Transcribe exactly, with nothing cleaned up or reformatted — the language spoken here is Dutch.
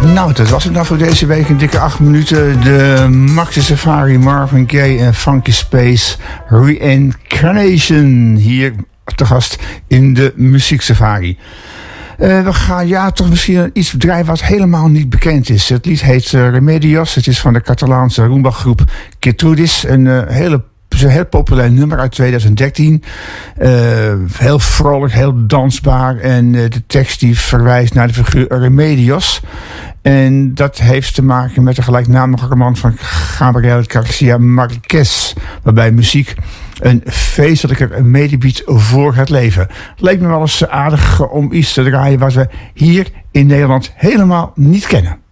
Nou, dat was het nou voor deze week. Een dikke acht minuten. De Maxi Safari, Marvin Gaye en Funky Space Reincarnation. Hier te gast in de Muziek Safari. Uh, we gaan ja toch misschien iets bedrijven wat helemaal niet bekend is. Het lied heet uh, Remedios. Het is van de Catalaanse Rumba-groep Quietrudis. Een uh, hele een heel populair nummer uit twintig dertien. Uh, heel vrolijk, heel dansbaar. En uh, de tekst die verwijst naar de figuur Remedios. En dat heeft te maken met de gelijknamige roman van Gabriel Garcia Marquez. Waarbij muziek een feestelijker medie biedt voor het leven. Het leek me wel eens aardig om iets te draaien wat we hier in Nederland helemaal niet kennen.